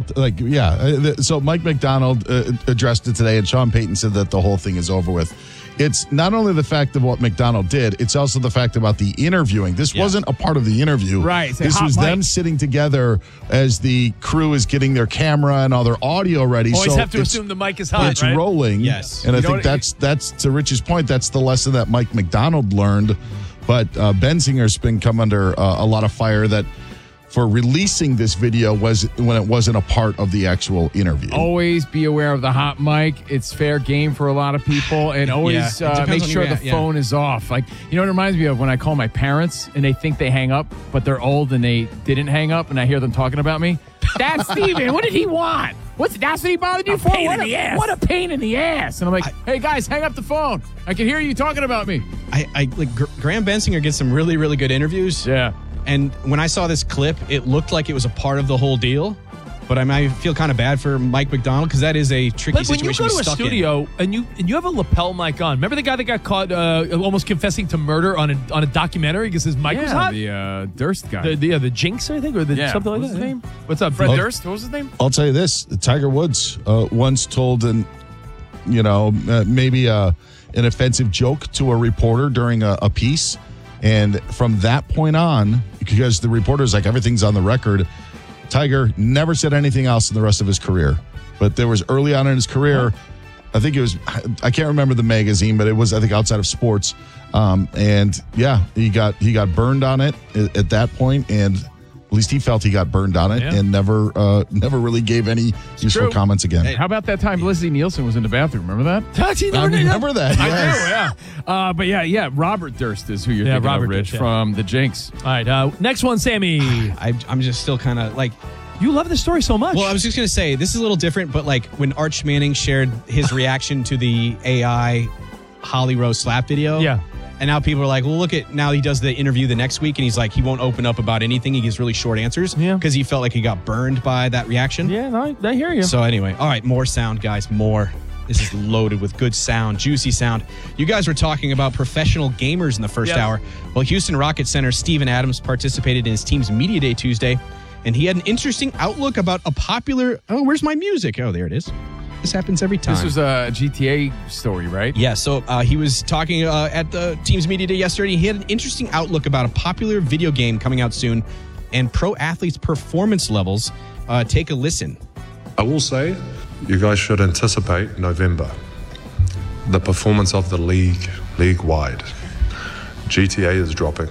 So Mike Macdonald addressed it today, and Sean Payton said that the whole thing is over with. It's not only the fact of what Macdonald did, it's also the fact about the interviewing. This wasn't a part of the interview. Right. This was them sitting together as the crew is getting their camera and all their audio ready. Always so have to assume the mic is hot, It's right? rolling. Yes. And I think that's to Rich's point, that's the lesson that Mike Macdonald learned. But Benzinger's been come under a lot of fire that for releasing this video was when it wasn't a part of the actual interview. Always be aware of the hot mic. It's fair game for a lot of people. And always make sure the phone is off. Like, you know what it reminds me of? When I call my parents and they think they hang up, but they're old and they didn't hang up, and I hear them talking about me. That's Steven. What did he want? That's what he bothered you for? What a pain in the ass. And I'm like, hey, guys, hang up the phone. I can hear you talking about me. Graham Bensinger gets some really, really good interviews. Yeah. And when I saw this clip, it looked like it was a part of the whole deal. But I feel kind of bad for Mike Macdonald because that is a tricky situation. When you go to a studio and you have a lapel mic on, remember the guy that got caught almost confessing to murder on a documentary because his mic was hot? The Durst guy. The Jinx, I think, or something like that. What's his name? What's up, Fred Durst? What was his name? I'll tell you this: Tiger Woods once told maybe an offensive joke to a reporter during a piece. And from that point on, because the reporter's like, everything's on the record, Tiger never said anything else in the rest of his career. But there was early on in his career, I think it was, I can't remember the magazine, but it was, I think, outside of sports. And yeah, he got burned on it at that point, and at least he felt he got burned on it, and never really gave any useful comments again. How about that time Leslie Nielsen was in the bathroom? Remember that? I remember that. Yes. I do, yeah. But Robert Durst is who you're thinking Robert of, Rich, Durst, from the Jinx. All right, next one, Sammy. I'm just still kind of like... You love this story so much. Well, I was just going to say, this is a little different, but like when Arch Manning shared his reaction to the AI Holly Rose slap video. Yeah. And now people are like, well, look at, now he does the interview the next week and he's like, he won't open up about anything. He gives really short answers because he felt like he got burned by that reaction. Yeah, no, I hear you. So anyway, all right, more sound, guys, more. This is loaded with good sound, juicy sound. You guys were talking about professional gamers in the first hour. Well, Houston Rockets center Steven Adams participated in his team's Media Day Tuesday, and he had an interesting outlook about a popular, where's my music? Oh, there it is. This happens every time. This was a GTA story, right? Yeah, so he was talking at the team's media day yesterday. He had an interesting outlook about a popular video game coming out soon and pro athletes' performance levels. Take a listen. I will say, you guys should anticipate November. The performance of the league-wide. GTA is dropping.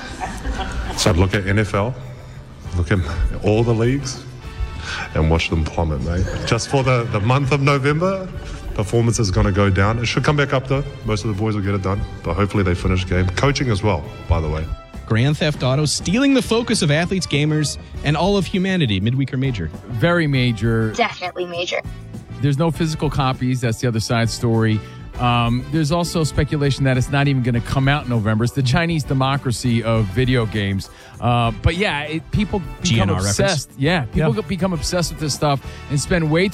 So look at NFL, look at all the leagues, and watch them plummet, mate. Just for the month of November, performance is going to go down. It should come back up, though. Most of the boys will get it done, but hopefully they finish the game. Coaching as well, by the way. Grand Theft Auto stealing the focus of athletes, gamers, and all of humanity. Midweek or major? Very major. Definitely major. There's no physical copies. That's the other side story. There's also speculation that it's not even going to come out in November. It's the Chinese democracy of video games. But yeah, people become GNR obsessed. reference. Yeah, people become obsessed with this stuff and spend way too